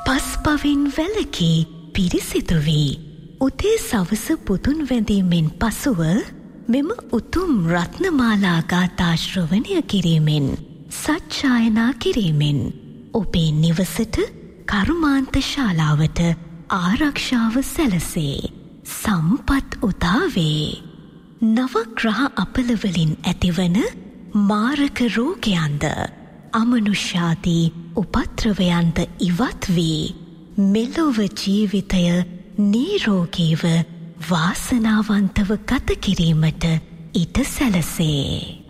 පස්පවින් වැලකී පිරිසිදු වී උදේ සවස පුතුන් වැඳීමෙන් පසුව මෙම උතුම් රත්නමාලා ගාථා ශ්‍රවණය කිරීමෙන් සජ්ජායනා කිරීමෙන් ඔබේ නිවසට කර්මාන්ත ශාලාවට ආරක්ෂාව සැලසේ සම්පත් උදාවේ. නවග්‍රහ අපලවලින් ඇතිවන මාරක රෝගයන්ද අමනුෂ්‍යාදී උපත්‍රවයන්ද ඉවත් වී මෙලොව ජීවිතය නිරෝගීව වාසනාවන්තව ගත කිරීමට ඉඩ සැලසේ.